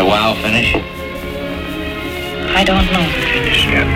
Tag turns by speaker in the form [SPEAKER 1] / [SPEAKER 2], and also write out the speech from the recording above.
[SPEAKER 1] a wow finish?
[SPEAKER 2] I don't know the finish yet.